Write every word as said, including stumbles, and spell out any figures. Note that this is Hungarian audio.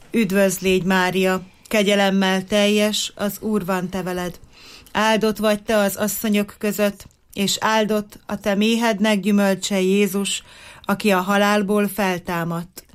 Üdvözl légy, Mária, kegyelemmel teljes, az Úr van te veled. Áldott vagy te az asszonyok között, és áldott a te méhednek gyümölcse Jézus, aki a halálból feltámadt.